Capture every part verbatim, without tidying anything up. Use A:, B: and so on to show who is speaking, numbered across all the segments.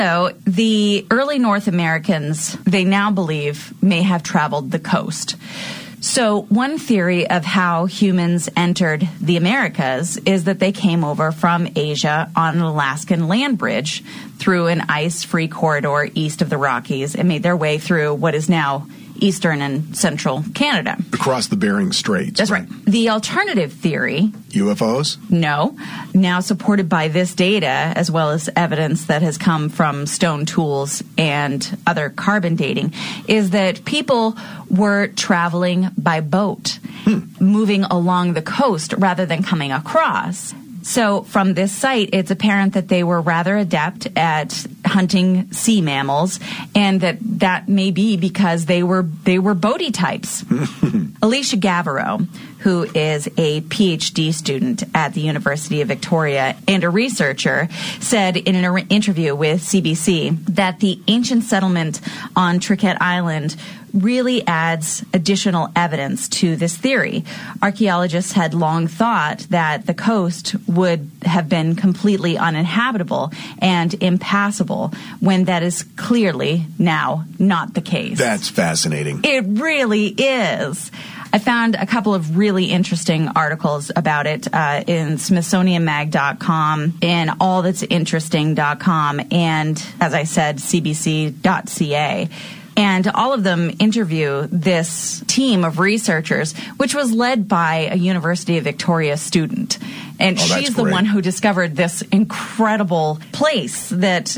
A: So the early North Americans, they now believe, may have traveled the coast. So one theory of how humans entered the Americas is that they came over from Asia on an Alaskan land bridge through an ice-free corridor east of the Rockies and made their way through what is now eastern and central Canada.
B: Across the Bering Straits.
A: That's right. The alternative theory...
B: U F Os?
A: No. Now supported by this data, as well as evidence that has come from stone tools and other carbon dating, is that people were traveling by boat, hmm. moving along the coast rather than coming across. So from this site, it's apparent that they were rather adept at hunting sea mammals, and that that may be because they were they were boaty types. Alicia Gaverow, who is a P H D student at the University of Victoria and a researcher, said in an interview with C B C that the ancient settlement on Triquet Island really adds additional evidence to this theory. Archaeologists had long thought that the coast would have been completely uninhabitable and impassable, when that is clearly now not the case.
B: That's fascinating.
A: It really is. I found a couple of really interesting articles about it uh, in Smithsonian Mag dot com, in all that's interesting dot com, and, as I said, C B C dot C A. And all of them interview this team of researchers, which was led by a University of Victoria student. And
B: oh,
A: she's the
B: great.
A: one who discovered this incredible place that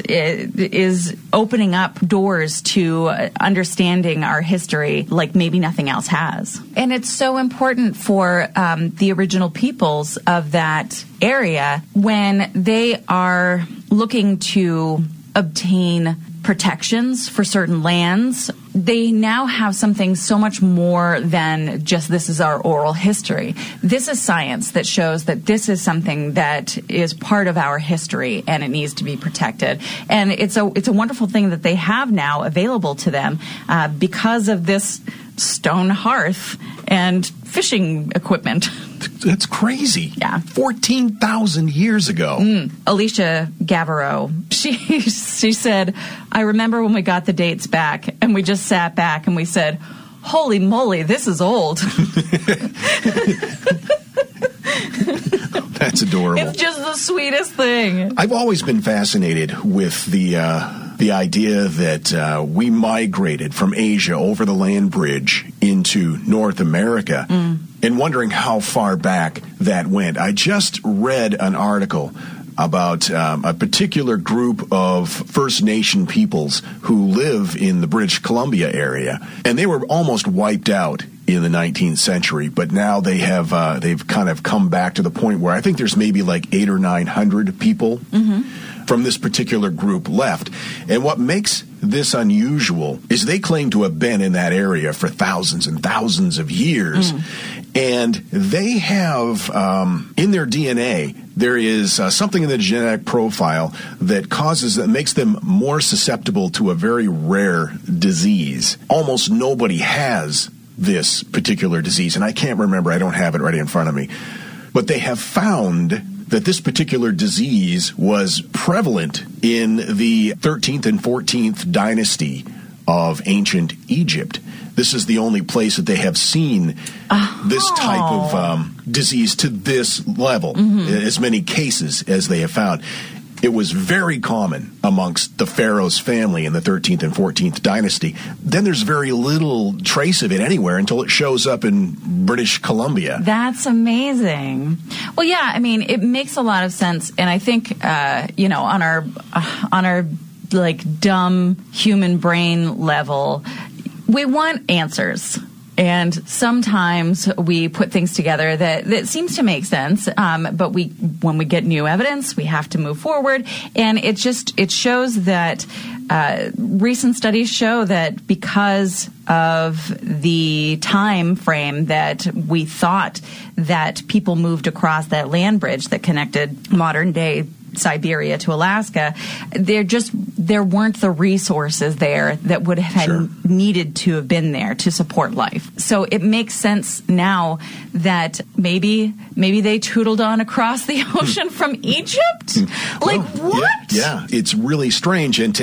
A: is opening up doors to understanding our history like maybe nothing else has. And it's so important for um, the original peoples of that area when they are looking to obtain protections for certain lands. They now have something so much more than just this is our oral history. This is science that shows that this is something that is part of our history and it needs to be protected. And it's a it's a wonderful thing that they have now available to them uh, because of this stone hearth and fishing equipment.
B: That's crazy.
A: Yeah.
B: fourteen thousand years ago.
A: Mm. Alicia Gaverow, she, she said, I remember when we got the dates back and we just sat back and we said, holy moly, this is old.
B: That's adorable.
A: It's just the sweetest thing.
B: I've always been fascinated with the uh, the idea that uh, we migrated from Asia over the land bridge into North America, mm. and wondering how far back that went. I just read an article about um, a particular group of First Nation peoples who live in the British Columbia area, and they were almost wiped out in the nineteenth century, but now they have uh, they've kind of come back to the point where I think there's maybe like eight or nine hundred people mm-hmm. from this particular group left. And what makes this unusual is they claim to have been in that area for thousands and thousands of years. Mm. And they have, um, in their D N A, there is uh, something in the genetic profile that causes, that makes them more susceptible to a very rare disease. Almost nobody has this particular disease, and I can't remember, I don't have it right in front of me. But they have found that this particular disease was prevalent in the thirteenth and fourteenth dynasty of ancient Egypt. This is the only place that they have seen oh. this type of um, disease to this level, mm-hmm. as many cases as they have found. It was very common amongst the Pharaoh's family in the thirteenth and fourteenth dynasty. Then there's very little trace of it anywhere until it shows up in British Columbia.
A: That's amazing. Well, yeah, I mean, it makes a lot of sense, and I think, uh, you know, on our uh, on our like dumb human brain level, we want answers. And sometimes we put things together that, that seems to make sense, um, but we when we get new evidence, we have to move forward. And it just it shows that uh, recent studies show that because of the time frame that we thought that people moved across that land bridge that connected modern day Siberia to Alaska, there just there weren't the resources there that would have
B: Sure.
A: needed to have been there to support life. So it makes sense now that maybe maybe they tootled on across the ocean from Egypt. Like
B: Well,
A: what?
B: Yeah, yeah, it's really strange. And